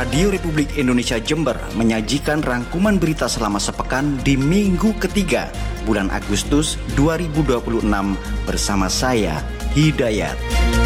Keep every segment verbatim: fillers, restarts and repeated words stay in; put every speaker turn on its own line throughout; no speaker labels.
Radio Republik Indonesia Jember menyajikan rangkuman berita selama sepekan di minggu ketiga bulan Agustus dua ribu dua puluh enam bersama saya, Hidayat.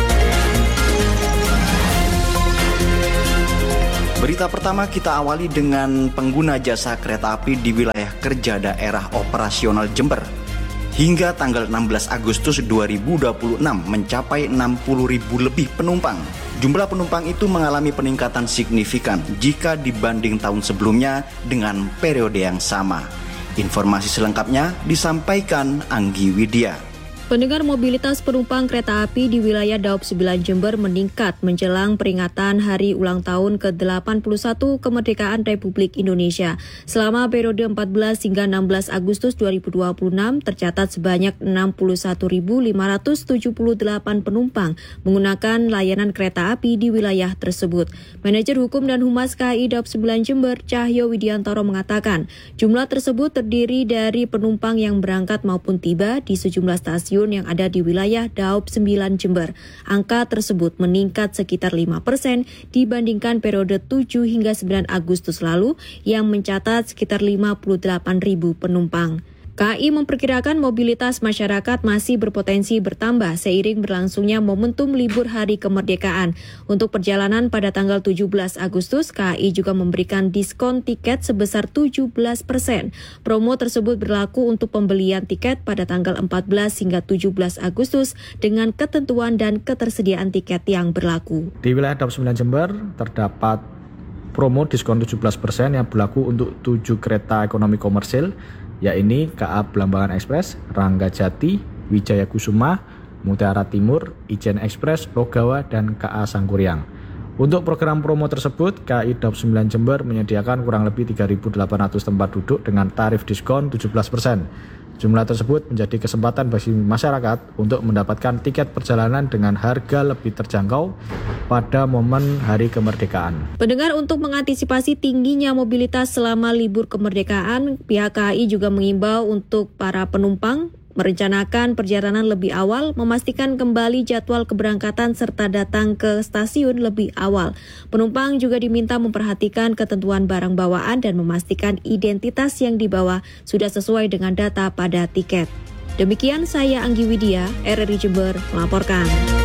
Berita pertama kita awali dengan pengguna jasa kereta api di wilayah kerja daerah operasional Jember. Hingga tanggal enam belas Agustus dua ribu dua puluh enam mencapai enam puluh ribu lebih penumpang. Jumlah penumpang itu mengalami peningkatan signifikan jika dibanding tahun sebelumnya dengan periode yang sama. Informasi selengkapnya disampaikan Anggi Widya.
Pendengar, mobilitas penumpang kereta api di wilayah Daob sembilan Jember meningkat menjelang peringatan Hari Ulang Tahun ke delapan puluh satu Kemerdekaan Republik Indonesia. Selama periode empat belas hingga enam belas Agustus dua ribu dua puluh enam tercatat sebanyak enam puluh satu ribu lima ratus tujuh puluh delapan penumpang menggunakan layanan kereta api di wilayah tersebut. Manajer Hukum dan Humas K A I Daob sembilan Jember, Cahyo Widiantoro mengatakan, jumlah tersebut terdiri dari penumpang yang berangkat maupun tiba di sejumlah stasiun yang ada di wilayah Daob sembilan Jember. Angka tersebut meningkat sekitar lima persen dibandingkan periode tujuh hingga sembilan Agustus lalu yang mencatat sekitar lima puluh delapan ribu penumpang. K A I memperkirakan mobilitas masyarakat masih berpotensi bertambah seiring berlangsungnya momentum libur Hari Kemerdekaan. Untuk perjalanan pada tanggal tujuh belas Agustus, K A I juga memberikan diskon tiket sebesar tujuh belas persen. Promo tersebut berlaku untuk pembelian tiket pada tanggal empat belas hingga tujuh belas Agustus dengan ketentuan dan ketersediaan tiket yang berlaku.
Di wilayah Daob sembilan Jember terdapat promo diskon tujuh belas persen yang berlaku untuk tujuh kereta ekonomi komersil, yakni K A Blambangan Express, Rangga Jati, Wijaya Kusuma, Mutiara Timur, Ijen Express, Logawa, dan K A Sangkuriang. Untuk program promo tersebut, K A I Daob sembilan Jember menyediakan kurang lebih tiga ribu delapan ratus tempat duduk dengan tarif diskon tujuh belas persen. Jumlah tersebut menjadi kesempatan bagi masyarakat untuk mendapatkan tiket perjalanan dengan harga lebih terjangkau pada momen Hari Kemerdekaan.
Pendengar, untuk mengantisipasi tingginya mobilitas selama libur kemerdekaan, pihak K A I juga mengimbau untuk para penumpang merencanakan perjalanan lebih awal, memastikan kembali jadwal keberangkatan serta datang ke stasiun lebih awal. Penumpang juga diminta memperhatikan ketentuan barang bawaan dan memastikan identitas yang dibawa sudah sesuai dengan data pada tiket. Demikian saya Anggi Widya, R R I Jember melaporkan.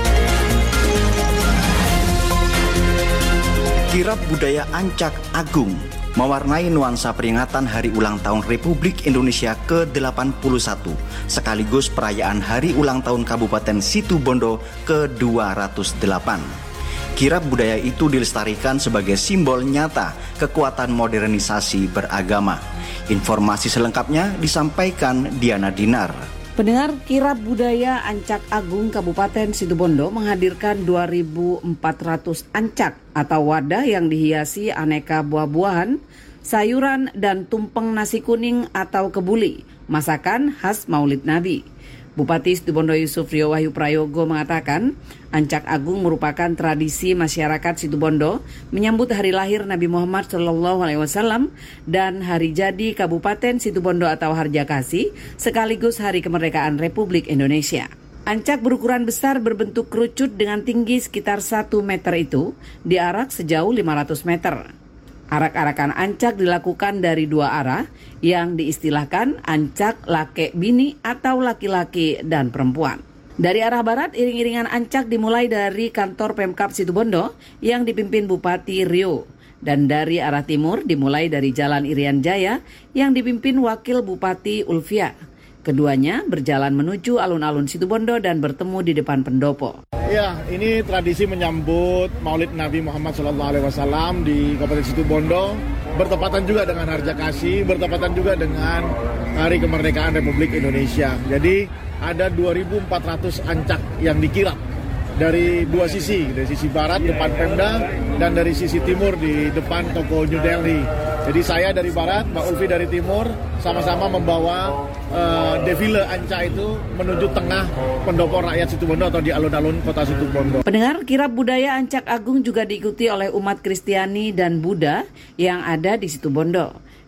Kirab budaya Ancak Agung mewarnai nuansa peringatan Hari Ulang Tahun Republik Indonesia ke delapan puluh satu, sekaligus perayaan Hari Ulang Tahun Kabupaten Situbondo ke dua ratus delapan. Kirab budaya itu dilestarikan sebagai simbol nyata kekuatan modernisasi beragama. Informasi selengkapnya disampaikan Diana Dinar.
Pendengar, kirab budaya Ancak Agung Kabupaten Situbondo menghadirkan dua ribu empat ratus ancak atau wadah yang dihiasi aneka buah-buahan, sayuran, dan tumpeng nasi kuning atau kebuli, masakan khas Maulid Nabi. Bupati Situbondo Yusuf Rio Wahyu Prayogo mengatakan, Ancak Agung merupakan tradisi masyarakat Situbondo menyambut hari lahir Nabi Muhammad shallallahu alaihi wasallam dan hari jadi Kabupaten Situbondo atau Harjakasi, sekaligus Hari Kemerdekaan Republik Indonesia. Ancak berukuran besar berbentuk kerucut dengan tinggi sekitar satu meter itu diarak sejauh lima ratus meter. Arak-arakan ancak dilakukan dari dua arah yang diistilahkan ancak lake bini atau laki-laki dan perempuan. Dari arah barat, iring-iringan ancak dimulai dari kantor Pemkab Situbondo yang dipimpin Bupati Rio. Dan dari arah timur dimulai dari Jalan Irian Jaya yang dipimpin Wakil Bupati Ulfia. Keduanya berjalan menuju alun-alun Situbondo dan bertemu di depan pendopo.
Ya, ini tradisi menyambut Maulid Nabi Muhammad shallallahu alaihi wasallam di Kabupaten Situbondo, bertepatan juga dengan Harjakasi, bertepatan juga dengan Hari Kemerdekaan Republik Indonesia. Jadi ada dua ribu empat ratus ancak yang dikirap dari dua sisi, dari sisi barat depan Pemda dan dari sisi timur di depan toko New Delhi. Jadi saya dari barat, Mbak Ulfi dari timur, sama-sama membawa uh, defile anca itu menuju tengah pendopo rakyat Situbondo atau di alun-alun kota Situbondo.
Pendengar, kirab budaya Ancak Agung juga diikuti oleh umat Kristiani dan Buddha yang ada di Situbondo.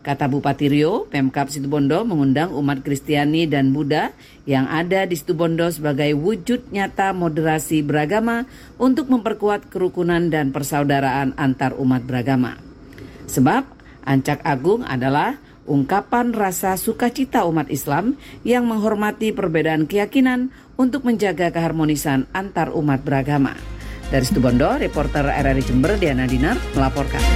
Kata Bupati Rio, Pemkab Situbondo mengundang umat Kristiani dan Buddha yang ada di Situbondo sebagai wujud nyata moderasi beragama untuk memperkuat kerukunan dan persaudaraan antar umat beragama. Sebab Ancak Agung adalah ungkapan rasa sukacita umat Islam yang menghormati perbedaan keyakinan untuk menjaga keharmonisan antar umat beragama. Dari Situbondo, reporter R R I Jember Diana Dinar melaporkan.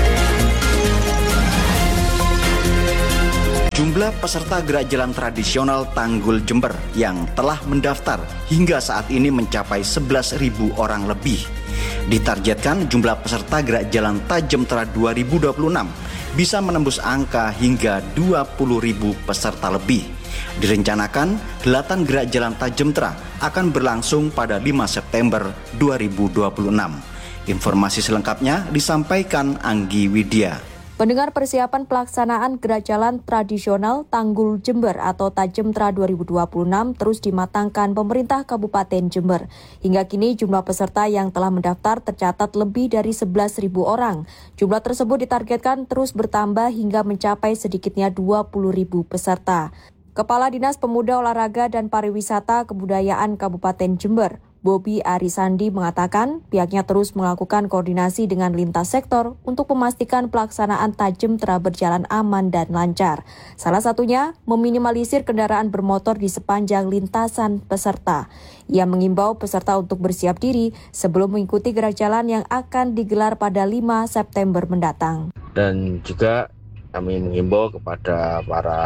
Jumlah peserta gerak jalan tradisional Tanggul Jember yang telah mendaftar hingga saat ini mencapai sebelas ribu orang lebih. Ditargetkan jumlah peserta gerak jalan Tajemtra dua ribu dua puluh enam bisa menembus angka hingga dua puluh ribu peserta lebih. Direncanakan helatan gerak jalan Tajemtra akan berlangsung pada lima September dua ribu dua puluh enam. Informasi selengkapnya disampaikan Anggi Widya.
Pendengar, persiapan pelaksanaan gerak jalan tradisional Tanggul Jember atau Tajemtra dua ribu dua puluh enam terus dimatangkan pemerintah Kabupaten Jember. Hingga kini jumlah peserta yang telah mendaftar tercatat lebih dari sebelas ribu orang. Jumlah tersebut ditargetkan terus bertambah hingga mencapai sedikitnya dua puluh ribu peserta. Kepala Dinas Pemuda Olahraga dan Pariwisata Kebudayaan Kabupaten Jember, Bobi Arisandi mengatakan pihaknya terus melakukan koordinasi dengan lintas sektor untuk memastikan pelaksanaan Tajemtra berjalan aman dan lancar. Salah satunya meminimalisir kendaraan bermotor di sepanjang lintasan peserta. Ia mengimbau peserta untuk bersiap diri sebelum mengikuti gerak jalan yang akan digelar pada lima September mendatang.
Dan juga kami mengimbau kepada para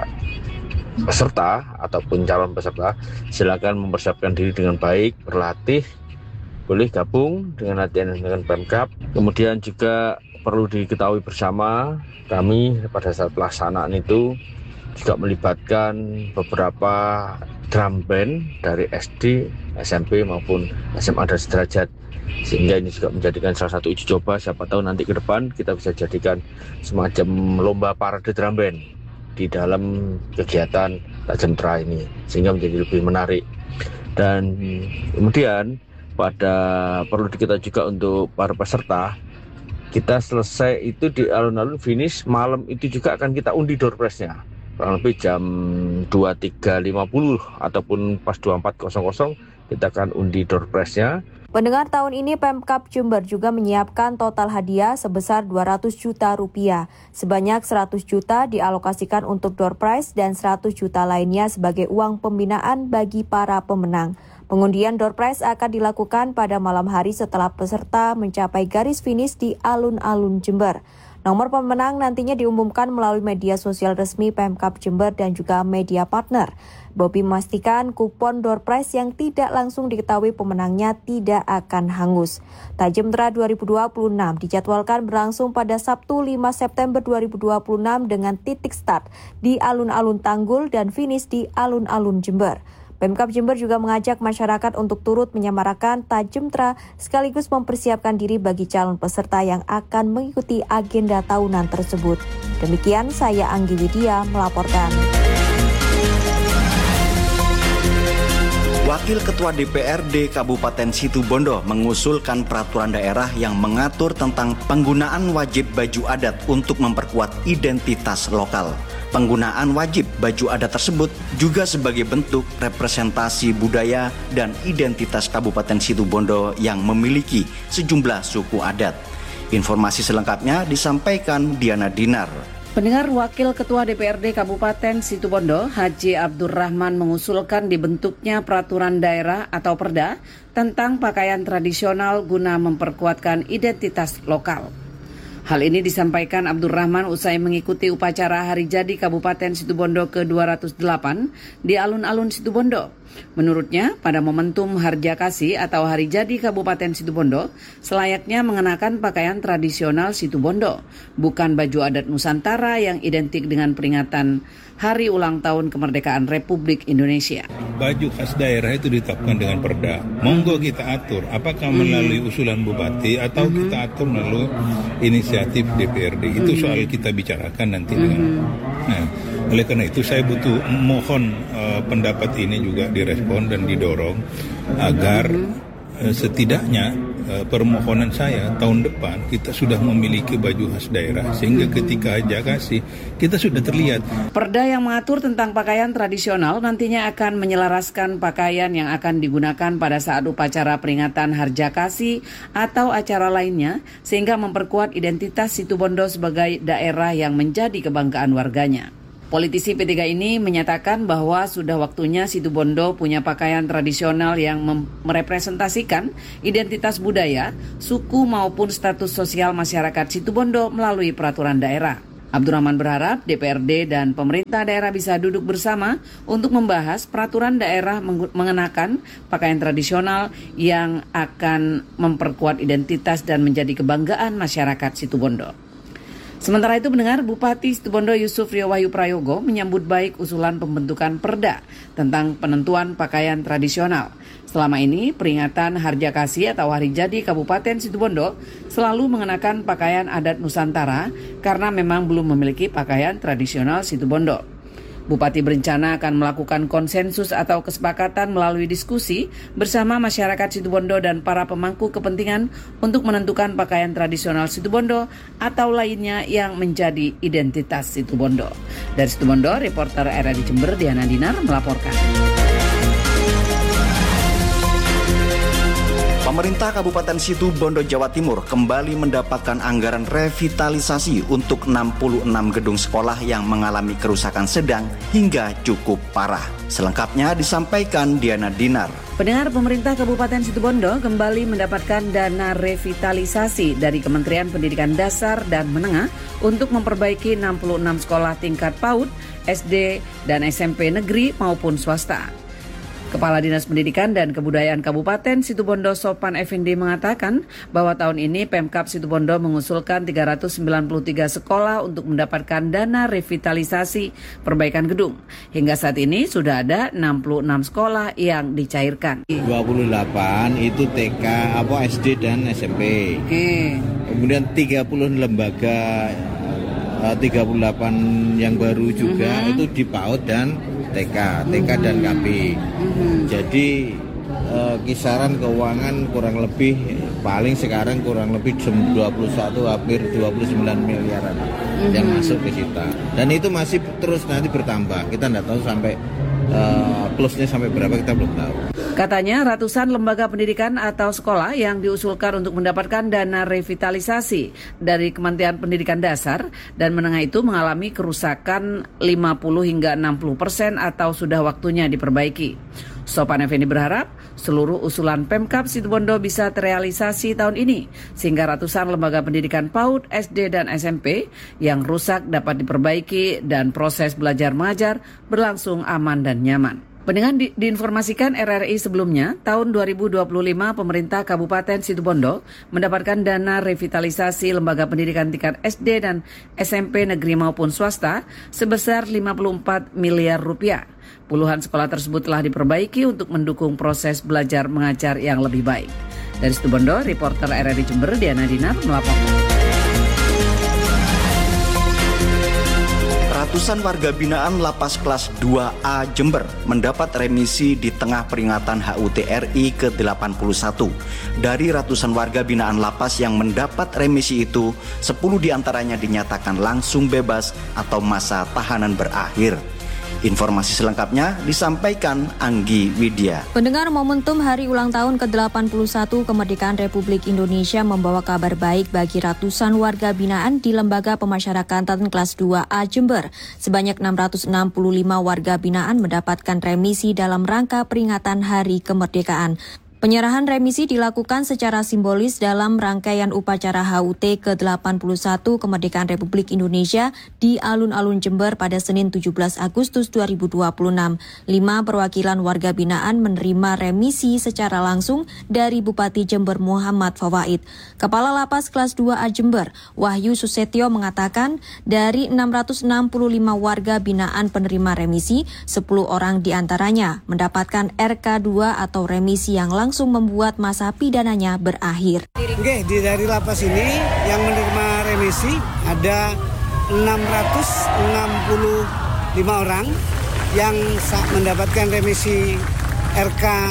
peserta ataupun calon peserta, silakan mempersiapkan diri dengan baik, berlatih, boleh gabung dengan latihan dengan Pemkab. Kemudian juga perlu diketahui bersama, kami pada saat pelaksanaan itu juga melibatkan beberapa drum band dari S D, S M P maupun S M A dan sederajat. Sehingga ini juga menjadikan salah satu uji coba, siapa tahu nanti ke depan kita bisa jadikan semacam lomba parade drum band di dalam kegiatan Tajemtra ini, sehingga menjadi lebih menarik. Dan kemudian pada perlu diketahui juga untuk para peserta, kita selesai itu di alun-alun finish malam itu juga akan kita undi door prize-nya kurang lebih jam dua puluh tiga lima puluh ataupun pas dua puluh empat nol nol kita akan undi door prize-nya.
Pendengar, tahun ini Pemkab Jember juga menyiapkan total hadiah sebesar dua ratus juta rupiah. Sebanyak seratus juta dialokasikan untuk door prize dan seratus juta lainnya sebagai uang pembinaan bagi para pemenang. Pengundian door prize akan dilakukan pada malam hari setelah peserta mencapai garis finish di alun-alun Jember. Nomor pemenang nantinya diumumkan melalui media sosial resmi Pemkab Jember dan juga media partner. Bobi memastikan kupon door prize yang tidak langsung diketahui pemenangnya tidak akan hangus. Tajemtra dua ribu dua puluh enam dijadwalkan berlangsung pada Sabtu lima September dua ribu dua puluh enam dengan titik start di alun-alun Tanggul dan finish di alun-alun Jember. Pemkab Jember juga mengajak masyarakat untuk turut menyemarakan Tajemtra sekaligus mempersiapkan diri bagi calon peserta yang akan mengikuti agenda tahunan tersebut. Demikian saya Anggi Widya melaporkan.
Wakil Ketua D P R D Kabupaten Situbondo mengusulkan peraturan daerah yang mengatur tentang penggunaan wajib baju adat untuk memperkuat identitas lokal. Penggunaan wajib baju adat tersebut juga sebagai bentuk representasi budaya dan identitas Kabupaten Situbondo yang memiliki sejumlah suku adat. Informasi selengkapnya disampaikan Diana Dinar.
Pendengar, Wakil Ketua D P R D Kabupaten Situbondo, Haji Abdurrahman mengusulkan dibentuknya peraturan daerah atau perda tentang pakaian tradisional guna memperkuatkan identitas lokal. Hal ini disampaikan Abdurrahman usai mengikuti upacara Hari Jadi Kabupaten Situbondo ke dua ratus delapan di alun-alun Situbondo. Menurutnya, pada momentum Harjakasi atau Hari Jadi Kabupaten Situbondo, selayaknya mengenakan pakaian tradisional Situbondo, bukan baju adat Nusantara yang identik dengan peringatan Hari Ulang Tahun Kemerdekaan Republik Indonesia.
Baju khas daerah itu ditetapkan dengan perda. Monggo kita atur, apakah melalui usulan bupati atau kita atur melalui inisiatif D P R D. Itu soal kita bicarakan nanti dengan. Nah, oleh karena itu saya butuh mohon uh, pendapat ini juga direspon dan didorong agar uh, setidaknya uh, permohonan saya tahun depan kita sudah memiliki baju khas daerah sehingga ketika Harja Kasih kita sudah terlihat.
Perda yang mengatur tentang pakaian tradisional nantinya akan menyelaraskan pakaian yang akan digunakan pada saat upacara peringatan Harja Kasih atau acara lainnya sehingga memperkuat identitas Situbondo sebagai daerah yang menjadi kebanggaan warganya. Politisi P tiga ini menyatakan bahwa sudah waktunya Situbondo punya pakaian tradisional yang mem- merepresentasikan identitas budaya, suku maupun status sosial masyarakat Situbondo melalui peraturan daerah. Abdurrahman berharap D P R D dan pemerintah daerah bisa duduk bersama untuk membahas peraturan daerah meng- mengenakan pakaian tradisional yang akan memperkuat identitas dan menjadi kebanggaan masyarakat Situbondo. Sementara itu mendengar Bupati Situbondo Yusuf Rio Wahyu Prayogo menyambut baik usulan pembentukan perda tentang penentuan pakaian tradisional. Selama ini peringatan Harja Kasih atau Hari Jadi Kabupaten Situbondo selalu mengenakan pakaian adat Nusantara karena memang belum memiliki pakaian tradisional Situbondo. Bupati berencana akan melakukan konsensus atau kesepakatan melalui diskusi bersama masyarakat Situbondo dan para pemangku kepentingan untuk menentukan pakaian tradisional Situbondo atau lainnya yang menjadi identitas Situbondo. Dari Situbondo, reporter R R I Jember Diana Dinar melaporkan.
Pemerintah Kabupaten Situbondo, Jawa Timur kembali mendapatkan anggaran revitalisasi untuk enam puluh enam gedung sekolah yang mengalami kerusakan sedang hingga cukup parah. Selengkapnya disampaikan Diana Dinar.
Pendengar, pemerintah Kabupaten Situbondo kembali mendapatkan dana revitalisasi dari Kementerian Pendidikan Dasar dan Menengah untuk memperbaiki enam puluh enam sekolah tingkat PAUD, S D, dan S M P negeri maupun swasta. Kepala Dinas Pendidikan dan Kebudayaan Kabupaten Situbondo Sopan Effendi mengatakan bahwa tahun ini Pemkab Situbondo mengusulkan tiga ratus sembilan puluh tiga sekolah untuk mendapatkan dana revitalisasi perbaikan gedung. Hingga saat ini sudah ada enam puluh enam sekolah yang dicairkan.
dua puluh delapan itu T K, apa S D dan S M P.
Oke. Kemudian
tiga puluh lembaga, tiga puluh delapan yang baru juga mm-hmm. itu di PAUD dan T K, T K dan K P. Mm-hmm. Jadi uh, kisaran keuangan kurang lebih paling sekarang kurang lebih dua puluh satu hampir dua puluh sembilan miliaran mm-hmm. yang masuk ke kita. Dan itu masih terus nanti bertambah. Kita tidak tahu sampai uh, plusnya sampai berapa, kita belum tahu.
Katanya ratusan lembaga pendidikan atau sekolah yang diusulkan untuk mendapatkan dana revitalisasi dari Kementerian Pendidikan Dasar dan Menengah itu mengalami kerusakan lima puluh hingga enam puluh persen atau sudah waktunya diperbaiki. Sopan Effendi berharap seluruh usulan Pemkab Situbondo bisa terrealisasi tahun ini sehingga ratusan lembaga pendidikan PAUD, S D, dan S M P yang rusak dapat diperbaiki dan proses belajar mengajar berlangsung aman dan nyaman. Pendengar di, diinformasikan R R I sebelumnya, tahun dua ribu dua puluh lima pemerintah Kabupaten Situbondo mendapatkan dana revitalisasi lembaga pendidikan tingkat S D dan S M P negeri maupun swasta sebesar lima puluh empat miliar rupiah. Puluhan sekolah tersebut telah diperbaiki untuk mendukung proses belajar mengajar yang lebih baik. Dari Situbondo, reporter R R I Jember Diana Dinar melaporkan.
Ratusan warga binaan Lapas Kelas dua A Jember mendapat remisi di tengah peringatan H U T R I ke delapan puluh satu. Dari ratusan warga binaan lapas yang mendapat remisi itu, sepuluh diantaranya dinyatakan langsung bebas atau masa tahanan berakhir. Informasi selengkapnya disampaikan Anggi Widya.
Pendengar, momentum hari ulang tahun ke delapan puluh satu kemerdekaan Republik Indonesia membawa kabar baik bagi ratusan warga binaan di Lembaga Pemasyarakatan Kelas dua A Jember. Sebanyak enam ratus enam puluh lima warga binaan mendapatkan remisi dalam rangka peringatan Hari Kemerdekaan. Penyerahan remisi dilakukan secara simbolis dalam rangkaian upacara H U T ke delapan puluh satu Kemerdekaan Republik Indonesia di Alun-Alun Jember pada Senin tujuh belas Agustus dua ribu dua puluh enam. Lima perwakilan warga binaan menerima remisi secara langsung dari Bupati Jember Muhammad Fawaid. Kepala Lapas Kelas dua A Jember, Wahyu Susetyo mengatakan dari enam ratus enam puluh lima warga binaan penerima remisi, sepuluh orang diantaranya mendapatkan R K dua atau remisi yang langsung langsung membuat masa pidananya berakhir.
Oke, di dari lapas ini yang menerima remisi ada enam ratus enam puluh lima orang yang mendapatkan remisi R K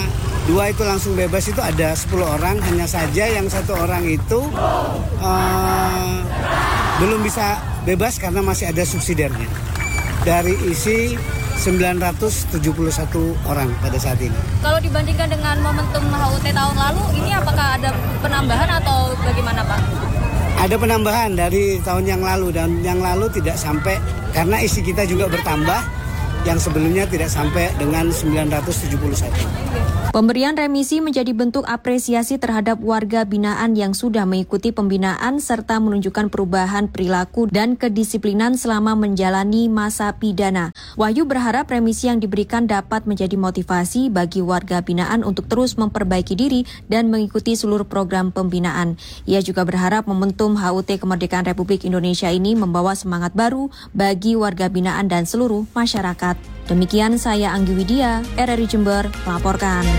dua itu langsung bebas itu ada sepuluh orang, hanya saja yang satu orang itu uh, belum bisa bebas karena masih ada subsidiarnya. Dari isi sembilan ratus tujuh puluh satu orang pada saat ini.
Kalau dibandingkan dengan momentum H U T tahun lalu, ini apakah ada penambahan atau bagaimana Pak?
Ada penambahan dari tahun yang lalu, dan yang lalu tidak sampai, karena isi kita juga bertambah, yang sebelumnya tidak sampai dengan sembilan ratus tujuh puluh satu.
Pemberian remisi menjadi bentuk apresiasi terhadap warga binaan yang sudah mengikuti pembinaan serta menunjukkan perubahan perilaku dan kedisiplinan selama menjalani masa pidana. Wahyu berharap remisi yang diberikan dapat menjadi motivasi bagi warga binaan untuk terus memperbaiki diri dan mengikuti seluruh program pembinaan. Ia juga berharap momentum H U T Kemerdekaan Republik Indonesia ini membawa semangat baru bagi warga binaan dan seluruh masyarakat. Demikian saya Anggi Widya, R R I Jember, melaporkan.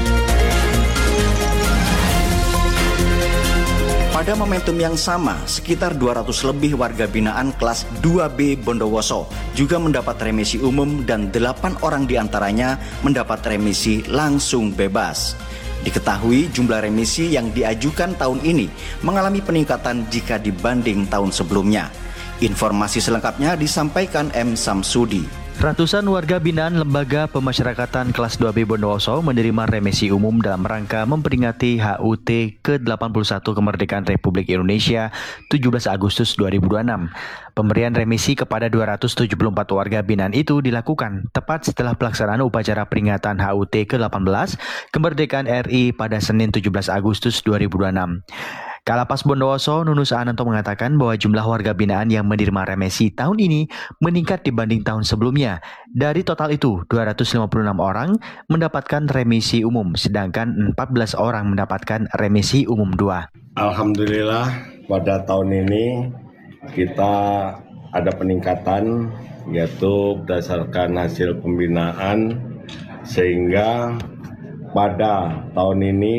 Pada momentum yang sama, sekitar dua ratus lebih warga binaan kelas dua B Bondowoso juga mendapat remisi umum dan delapan orang diantaranya mendapat remisi langsung bebas. Diketahui jumlah remisi yang diajukan tahun ini mengalami peningkatan jika dibanding tahun sebelumnya. Informasi selengkapnya disampaikan M. Samsudi.
Ratusan warga binaan Lembaga Pemasyarakatan kelas dua B Bondowoso menerima remisi umum dalam rangka memperingati H U T ke delapan puluh satu Kemerdekaan Republik Indonesia tujuh belas Agustus dua ribu dua puluh enam. Pemberian remisi kepada dua ratus tujuh puluh empat warga binaan itu dilakukan tepat setelah pelaksanaan upacara peringatan H U T ke delapan belas Kemerdekaan R I pada Senin tujuh belas Agustus dua ribu dua puluh enam. Kalapas Bondowoso Nunus Ananto mengatakan bahwa jumlah warga binaan yang menerima remisi tahun ini meningkat dibanding tahun sebelumnya. Dari total itu, dua ratus lima puluh enam orang mendapatkan remisi umum, sedangkan empat belas orang mendapatkan remisi umum dua.
Alhamdulillah pada tahun ini kita ada peningkatan, yaitu berdasarkan hasil pembinaan, sehingga pada tahun ini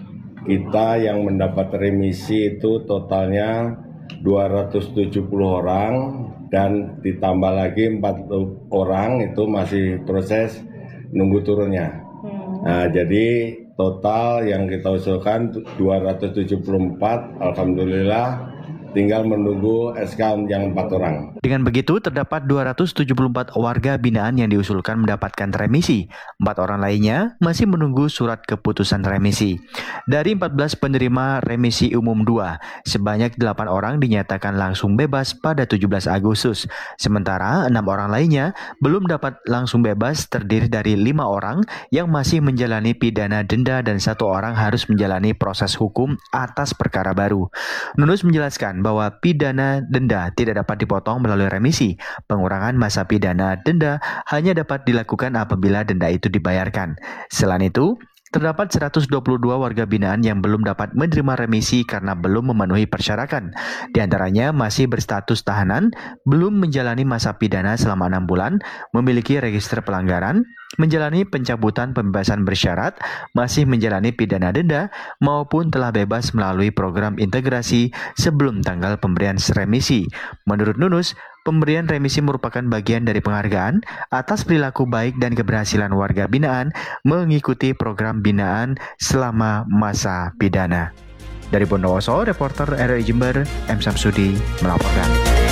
kita yang mendapat remisi itu totalnya dua ratus tujuh puluh orang, dan ditambah lagi empat orang itu masih proses nunggu turunnya. Nah, jadi total yang kita usulkan dua ratus tujuh puluh empat, alhamdulillah tinggal menunggu S K yang empat orang.
Dengan begitu, terdapat dua ratus tujuh puluh empat warga binaan yang diusulkan mendapatkan remisi. Empat orang lainnya masih menunggu surat keputusan remisi. Dari empat belas penerima remisi umum dua, sebanyak delapan orang dinyatakan langsung bebas pada tujuh belas Agustus. Sementara enam orang lainnya belum dapat langsung bebas, terdiri dari lima orang yang masih menjalani pidana denda dan satu orang harus menjalani proses hukum atas perkara baru. Nunus menjelaskan bahwa pidana denda tidak dapat dipotong melalui remisi. Pengurangan masa pidana denda hanya dapat dilakukan apabila denda itu dibayarkan. Selain itu, terdapat seratus dua puluh dua warga binaan yang belum dapat menerima remisi karena belum memenuhi persyaratan. Di antaranya masih berstatus tahanan, belum menjalani masa pidana selama enam bulan, memiliki register pelanggaran, menjalani pencabutan pembebasan bersyarat, masih menjalani pidana denda, maupun telah bebas melalui program integrasi sebelum tanggal pemberian remisi. Menurut Nunus, pemberian remisi merupakan bagian dari penghargaan atas perilaku baik dan keberhasilan warga binaan mengikuti program binaan selama masa pidana. Dari Bondowoso, reporter R R I Jember, M. Samsudi melaporkan.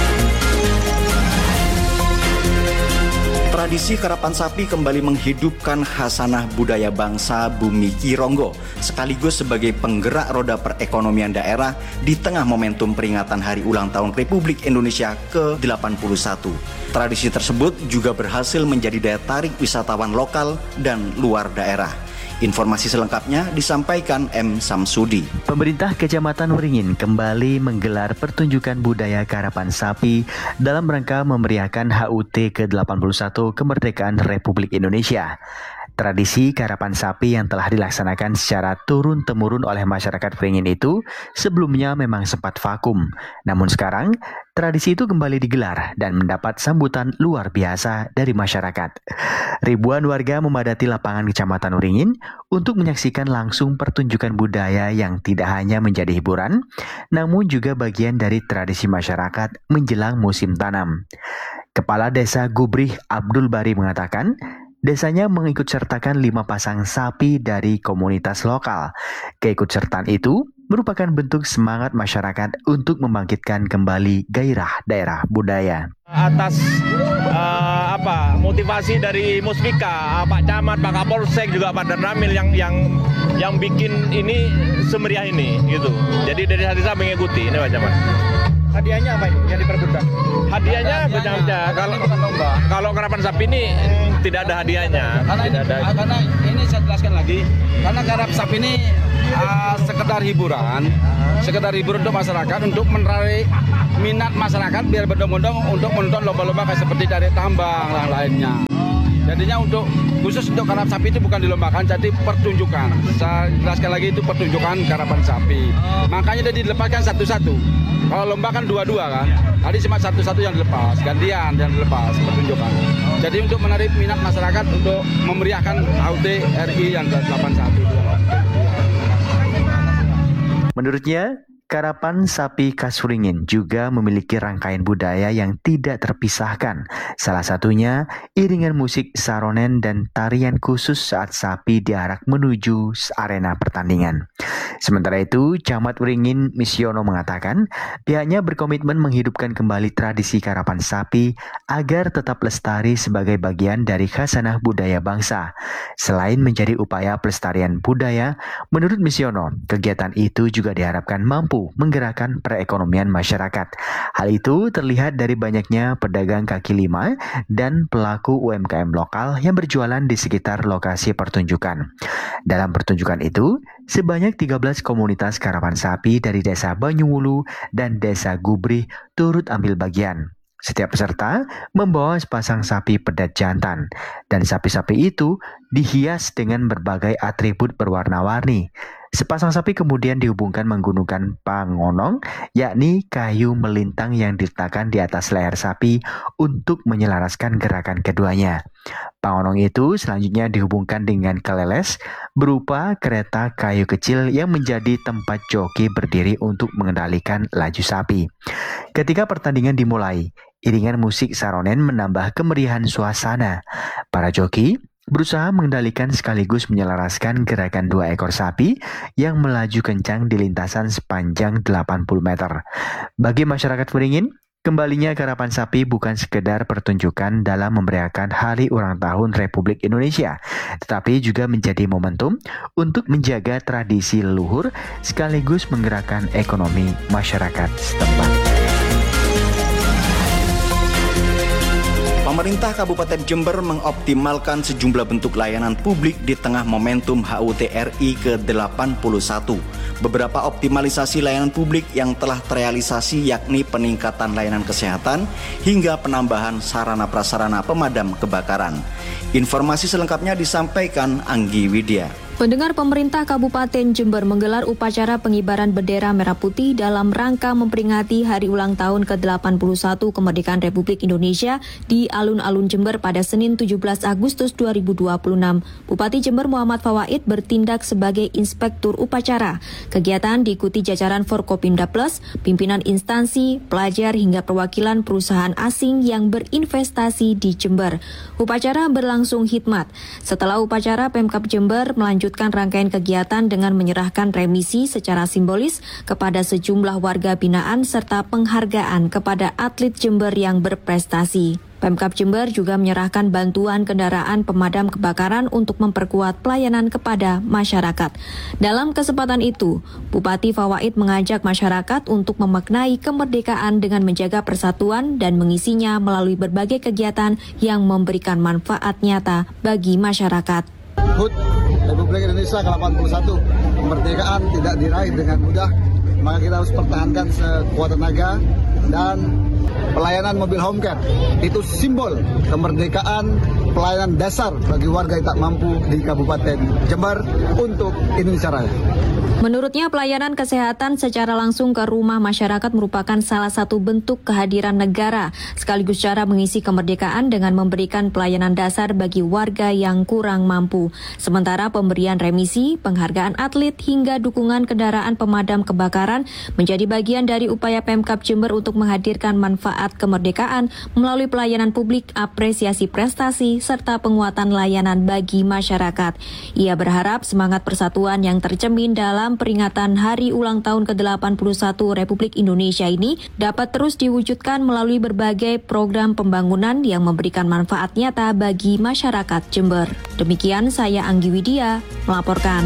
Tradisi karapan sapi kembali menghidupkan khasanah budaya bangsa Bumi Kironggo, sekaligus sebagai penggerak roda perekonomian daerah di tengah momentum peringatan Hari Ulang Tahun Republik Indonesia ke delapan puluh satu. Tradisi tersebut juga berhasil menjadi daya tarik wisatawan lokal dan luar daerah. Informasi selengkapnya disampaikan M. Samsudi.
Pemerintah Kecamatan Waringin kembali menggelar pertunjukan budaya karapan sapi dalam rangka memeriahkan H U T ke delapan puluh satu Kemerdekaan Republik Indonesia. Tradisi karapan sapi yang telah dilaksanakan secara turun-temurun oleh masyarakat Waringin itu sebelumnya memang sempat vakum. Namun sekarang, tradisi itu kembali digelar dan mendapat sambutan luar biasa dari masyarakat. Ribuan warga memadati lapangan Kecamatan Waringin untuk menyaksikan langsung pertunjukan budaya yang tidak hanya menjadi hiburan, namun juga bagian dari tradisi masyarakat menjelang musim tanam. Kepala Desa Gubrih Abdul Bari mengatakan, desanya mengikutsertakan lima pasang sapi dari komunitas lokal. Keikutsertaan itu merupakan bentuk semangat masyarakat untuk membangkitkan kembali gairah daerah budaya.
Atas uh, apa motivasi dari Muspika, Pak Camat, Pak Kapolsek juga Pak Danramil yang yang yang bikin ini semeriah ini gitu. Jadi dari hati saya mengikuti ini Pak Camat.
Hadiahnya apa ini yang diperebutkan?
Hadiahnya macam-macam. Kalau kalau karapan sapi ini tidak ada hadiahnya.
Karena,
tidak
ini,
ada.
karena ini saya jelaskan lagi. Karena karapan sapi ini uh, sekedar hiburan, sekedar hiburan untuk masyarakat, untuk menarik minat masyarakat biar berbondong-bondong untuk menonton lomba-lomba kayak seperti dari tambang dan lainnya. Jadinya untuk khusus untuk karapan sapi itu bukan dilombakan, jadi pertunjukan. Saya jelaskan lagi itu pertunjukan karapan sapi. Makanya dia dilepaskan satu-satu. Kalau lomba kan dua-dua kan, tadi cuma satu-satu yang dilepas, gantian yang dilepas pertunjukan. Jadi untuk menarik minat masyarakat untuk memeriahkan H U T R I yang delapan puluh satu.
Menurutnya, karapan sapi Kasuringin juga memiliki rangkaian budaya yang tidak terpisahkan. Salah satunya iringan musik saronen dan tarian khusus saat sapi diarak menuju arena pertandingan. Sementara itu, Camat Wringin Misiono mengatakan pihaknya berkomitmen menghidupkan kembali tradisi karapan sapi agar tetap lestari sebagai bagian dari khasanah budaya bangsa. Selain menjadi upaya pelestarian budaya, menurut Misiono, kegiatan itu juga diharapkan mampu menggerakkan perekonomian masyarakat. Hal itu terlihat dari banyaknya pedagang kaki lima dan pelaku U M K M lokal yang berjualan di sekitar lokasi pertunjukan. Dalam pertunjukan itu, sebanyak tiga belas komunitas karapan sapi dari Desa Banyuwulu dan Desa Gubri turut ambil bagian. Setiap peserta membawa sepasang sapi pedat jantan, dan sapi-sapi itu dihias dengan berbagai atribut berwarna-warni. Sepasang sapi kemudian dihubungkan menggunakan pangonong, yakni kayu melintang yang diletakkan di atas leher sapi untuk menyelaraskan gerakan keduanya. Pangonong itu selanjutnya dihubungkan dengan keleles berupa kereta kayu kecil yang menjadi tempat joki berdiri untuk mengendalikan laju sapi. Ketika pertandingan dimulai, iringan musik saronen menambah kemeriahan suasana. Para joki berusaha mengendalikan sekaligus menyelaraskan gerakan dua ekor sapi yang melaju kencang di lintasan sepanjang delapan puluh meter. Bagi masyarakat Wringin, kembalinya karapan sapi bukan sekedar pertunjukan dalam memeriahkan Hari Ulang Tahun Republik Indonesia, tetapi juga menjadi momentum untuk menjaga tradisi leluhur sekaligus menggerakkan ekonomi masyarakat setempat.
Pemerintah Kabupaten Jember mengoptimalkan sejumlah bentuk layanan publik di tengah momentum H U T R I ke delapan puluh satu. Beberapa optimalisasi layanan publik yang telah terrealisasi yakni peningkatan layanan kesehatan hingga penambahan sarana-prasarana pemadam kebakaran. Informasi selengkapnya disampaikan Anggi Widya.
Pendengar, pemerintah Kabupaten Jember menggelar upacara pengibaran bendera merah putih dalam rangka memperingati Hari Ulang Tahun ke delapan puluh satu Kemerdekaan Republik Indonesia di Alun-Alun Jember pada Senin tujuh belas Agustus dua ribu dua puluh enam. Bupati Jember Muhammad Fawaid bertindak sebagai inspektur upacara. Kegiatan diikuti jajaran Forkopimda Plus, pimpinan instansi, pelajar hingga perwakilan perusahaan asing yang berinvestasi di Jember. Upacara berlangsung hikmat. Setelah upacara, Pemkab Jember melanjutkan rangkaian kegiatan dengan menyerahkan remisi secara simbolis kepada sejumlah warga binaan serta penghargaan kepada atlet Jember yang berprestasi. Pemkab Jember juga menyerahkan bantuan kendaraan pemadam kebakaran untuk memperkuat pelayanan kepada masyarakat. Dalam kesempatan itu, Bupati Fawaid mengajak masyarakat untuk memaknai kemerdekaan dengan menjaga persatuan dan mengisinya melalui berbagai kegiatan yang memberikan manfaat nyata bagi masyarakat.
H U T Republik Indonesia ke delapan puluh satu, kemerdekaan tidak diraih dengan mudah, maka kita harus pertahankan sekuat tenaga. Dan pelayanan mobil home care itu simbol kemerdekaan, pelayanan dasar bagi warga yang tak mampu di Kabupaten Jember untuk Indonesia Raya.
Menurutnya, pelayanan kesehatan secara langsung ke rumah masyarakat merupakan salah satu bentuk kehadiran negara, sekaligus cara mengisi kemerdekaan dengan memberikan pelayanan dasar bagi warga yang kurang mampu. Sementara pemberian remisi, penghargaan atlet, hingga dukungan kendaraan pemadam kebakaran menjadi bagian dari upaya Pemkab Jember untuk menghadirkan manfaat kemerdekaan melalui pelayanan publik, apresiasi prestasi, serta penguatan layanan bagi masyarakat. Ia berharap semangat persatuan yang tercermin dalam peringatan Hari Ulang Tahun ke delapan puluh satu Republik Indonesia ini dapat terus diwujudkan melalui berbagai program pembangunan yang memberikan manfaat nyata bagi masyarakat Jember. Demikian saya Anggi Widya melaporkan.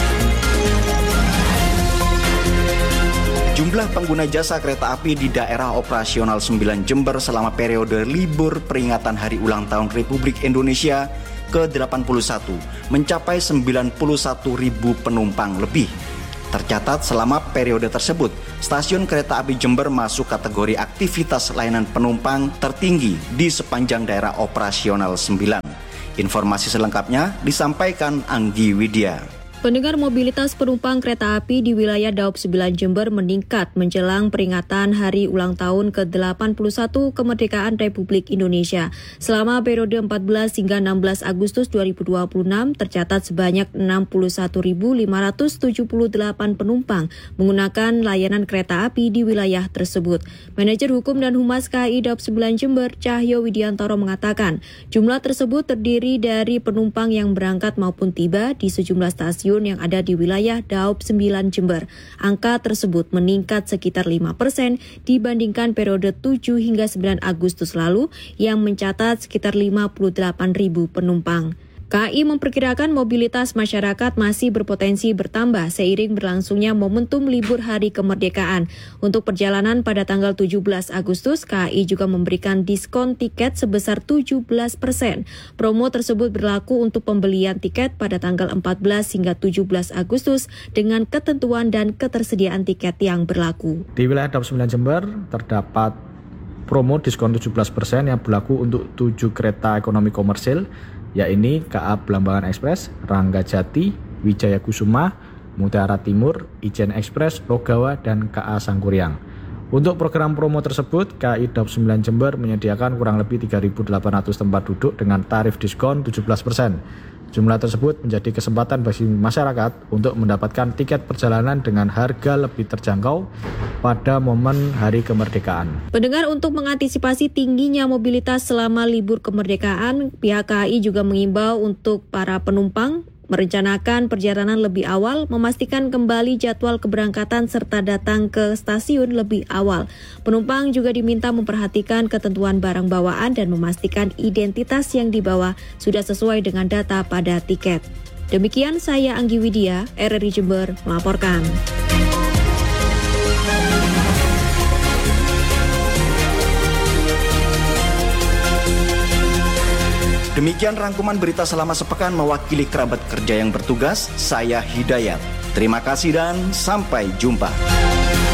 Jumlah pengguna jasa kereta api di daerah operasional sembilan Jember selama periode libur peringatan Hari Ulang Tahun Republik Indonesia ke delapan puluh satu mencapai sembilan puluh satu ribu penumpang lebih. Tercatat selama periode tersebut, stasiun kereta api Jember masuk kategori aktivitas layanan penumpang tertinggi di sepanjang daerah operasional sembilan. Informasi selengkapnya disampaikan Anggi Widya.
Pendengar, mobilitas penumpang kereta api di wilayah Daob sembilan Jember meningkat menjelang peringatan Hari Ulang Tahun ke delapan puluh satu Kemerdekaan Republik Indonesia. Selama periode empat belas hingga enam belas Agustus dua ribu dua puluh enam tercatat sebanyak enam puluh satu ribu lima ratus tujuh puluh delapan penumpang menggunakan layanan kereta api di wilayah tersebut. Manajer Hukum dan Humas K A I Daob sembilan Jember, Cahyo Widiantoro mengatakan, jumlah tersebut terdiri dari penumpang yang berangkat maupun tiba di sejumlah stasiun yang ada di wilayah Daob sembilan Jember. Angka tersebut meningkat sekitar lima persen dibandingkan periode tujuh hingga sembilan Agustus lalu yang mencatat sekitar lima puluh delapan ribu penumpang. K A I memperkirakan mobilitas masyarakat masih berpotensi bertambah seiring berlangsungnya momentum libur Hari Kemerdekaan. Untuk perjalanan pada tanggal tujuh belas Agustus, K A I juga memberikan diskon tiket sebesar tujuh belas persen. Promo tersebut berlaku untuk pembelian tiket pada tanggal empat belas hingga tujuh belas Agustus dengan ketentuan dan ketersediaan tiket yang berlaku.
Di wilayah Daob sembilan Jember terdapat promo diskon tujuh belas persen yang berlaku untuk tujuh kereta ekonomi komersil, yakni K A Blambangan Express, Ranggajati, Wijaya Kusuma, Mutiara Timur, Ijen Express, Logawa, dan K A Sangkuriang. Untuk program promo tersebut, K A I Daob sembilan Jember menyediakan kurang lebih tiga ribu delapan ratus tempat duduk dengan tarif diskon tujuh belas persen. Jumlah tersebut menjadi kesempatan bagi masyarakat untuk mendapatkan tiket perjalanan dengan harga lebih terjangkau pada momen Hari Kemerdekaan.
Pendengar, untuk mengantisipasi tingginya mobilitas selama libur kemerdekaan, pihak K A I juga mengimbau untuk para penumpang merencanakan perjalanan lebih awal, memastikan kembali jadwal keberangkatan serta datang ke stasiun lebih awal. Penumpang juga diminta memperhatikan ketentuan barang bawaan dan memastikan identitas yang dibawa sudah sesuai dengan data pada tiket. Demikian saya Anggi Widya, R R I Jember melaporkan.
Demikian rangkuman berita selama sepekan mewakili kerabat kerja yang bertugas, saya Hidayat. Terima kasih dan sampai jumpa.